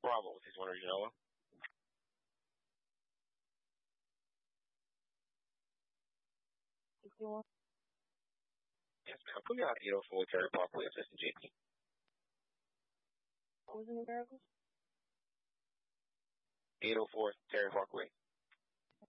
Bravo, 6-1 Regional. Yes, ma'am. Put me on 804 Terry Parkway, Assistant JP. What was the numerical? 804 Terry Parkway.